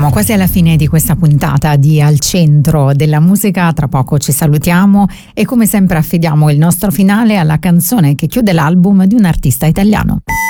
Siamo quasi alla fine di questa puntata di Al Centro della Musica, tra poco ci salutiamo e come sempre affidiamo il nostro finale alla canzone che chiude l'album di un artista italiano.